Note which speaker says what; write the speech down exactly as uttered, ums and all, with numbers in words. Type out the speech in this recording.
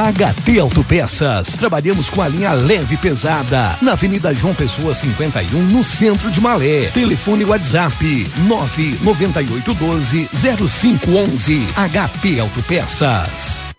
Speaker 1: H T Autopeças. Trabalhamos com a linha leve e pesada. Na Avenida João Pessoa cinquenta e um, no centro de Malé. Telefone WhatsApp nove nove oito um dois zero cinco um um. H T Autopeças.